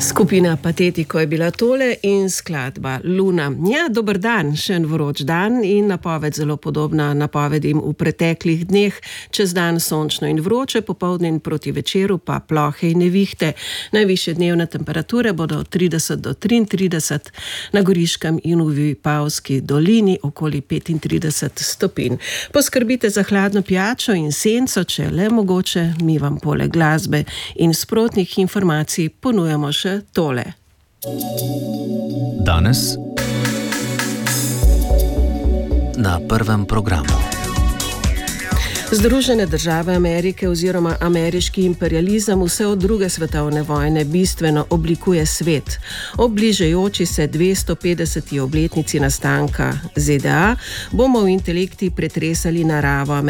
Skupina Patetiko je bila tole in skladba Luna. Ja, dober dan, še en vroč dan in napoved zelo podobna napovedim v preteklih dneh. Čez dan sončno in vroče, popoldne in proti večeru pa plohe in nevihte. Najvišje dnevne temperature bodo od 30 do 33, na Goriškem in v Vipavski dolini okoli 35 stopinj. Poskrbite za hladno pijačo in senco, če le mogoče, mi vam poleg glasbe in sprotnih informacij ponujamo še tole. Danes na prvem programu. Združene države Amerike oziroma ameriški imperializem vse od druge svetovne vojne bistveno oblikuje svet. Ob bližajoči se 250. obletnici nastanka ZDA bomo v intelekti pretresali naravo